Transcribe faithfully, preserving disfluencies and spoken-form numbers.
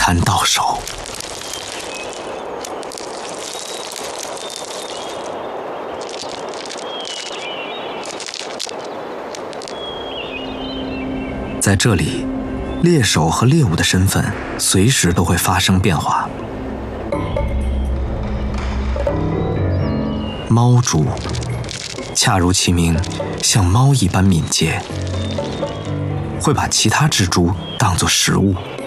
餐到手。在这里，猎手和猎物的身份随时都会发生变化。猫蛛，恰如其名，像猫一般敏捷，会把其他蜘蛛当作食物。